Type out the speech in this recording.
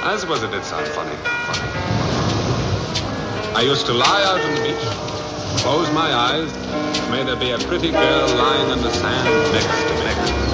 I suppose it did sound funny. I used to lie out on the beach, close my eyes, may there be a pretty girl lying on the sand next to me.